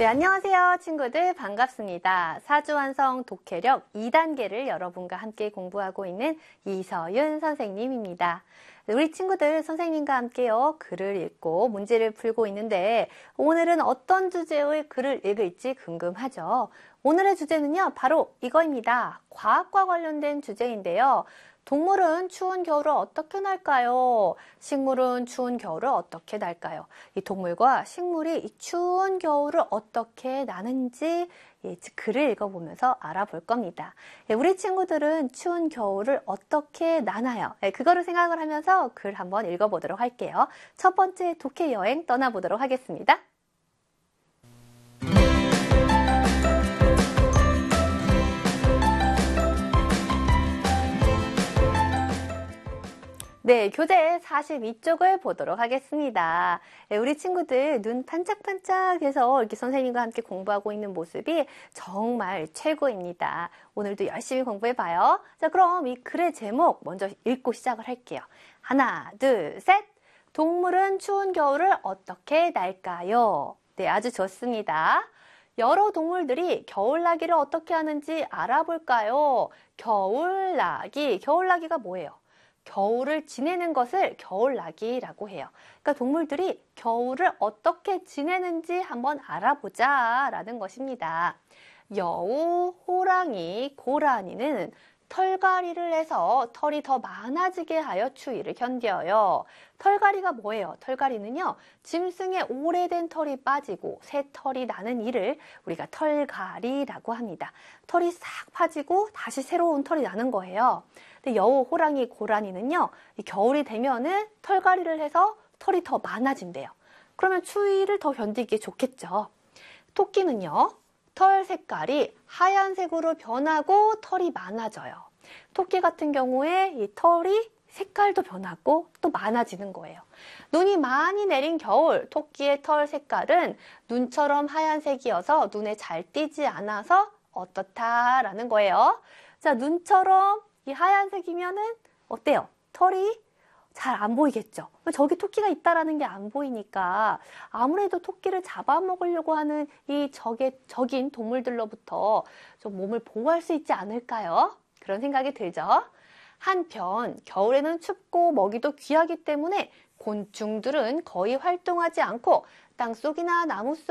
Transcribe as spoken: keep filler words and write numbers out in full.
네, 안녕하세요 친구들 반갑습니다. 사주완성 독해력 이 단계를 여러분과 함께 공부하고 있는 이서윤 선생님입니다. 우리 친구들 선생님과 함께요 글을 읽고 문제를 풀고 있는데 오늘은 어떤 주제의 글을 읽을지 궁금하죠. 오늘의 주제는요 바로 이거입니다. 과학과 관련된 주제인데요. 동물은 추운 겨울을 어떻게 날까요? 식물은 추운 겨울을 어떻게 날까요? 이 동물과 식물이 이 추운 겨울을 어떻게 나는지 예, 글을 읽어보면서 알아볼 겁니다. 예, 우리 친구들은 추운 겨울을 어떻게 나나요? 예, 그거를 생각을 하면서 글 한번 읽어보도록 할게요. 첫 번째 독해 여행 떠나보도록 하겠습니다. 네, 교재 사십이 쪽을 보도록 하겠습니다. 네, 우리 친구들 눈 반짝반짝해서 이렇게 선생님과 함께 공부하고 있는 모습이 정말 최고입니다. 오늘도 열심히 공부해봐요. 자, 그럼 이 글의 제목 먼저 읽고 시작을 할게요. 하나, 둘, 셋! 동물은 추운 겨울을 어떻게 날까요? 네, 아주 좋습니다. 여러 동물들이 겨울나기를 어떻게 하는지 알아볼까요? 겨울나기, 겨울나기가 뭐예요? 겨울을 지내는 것을 겨울나기라고 해요. 그러니까 동물들이 겨울을 어떻게 지내는지 한번 알아보자 라는 것입니다. 여우, 호랑이, 고라니는 털갈이를 해서 털이 더 많아지게 하여 추위를 견뎌요. 털갈이가 뭐예요? 털갈이는요, 짐승의 오래된 털이 빠지고 새 털이 나는 일을 우리가 털갈이라고 합니다. 털이 싹 빠지고 다시 새로운 털이 나는 거예요. 근데 여우, 호랑이, 고라니는요, 이 겨울이 되면은 털갈이를 해서 털이 더 많아진대요. 그러면 추위를 더 견디기 좋겠죠. 토끼는요, 털 색깔이 하얀색으로 변하고 털이 많아져요. 토끼 같은 경우에 이 털이 색깔도 변하고 또 많아지는 거예요. 눈이 많이 내린 겨울, 토끼의 털 색깔은 눈처럼 하얀색이어서 눈에 잘 띄지 않아서 어떻다라는 거예요. 자, 눈처럼 이 하얀색이면은 어때요? 털이 잘 안 보이겠죠? 저기 토끼가 있다라는 게 안 보이니까 아무래도 토끼를 잡아먹으려고 하는 이 적의, 적인 동물들로부터 좀 몸을 보호할 수 있지 않을까요? 그런 생각이 들죠? 한편 겨울에는 춥고 먹이도 귀하기 때문에 곤충들은 거의 활동하지 않고 땅속이나 나무 속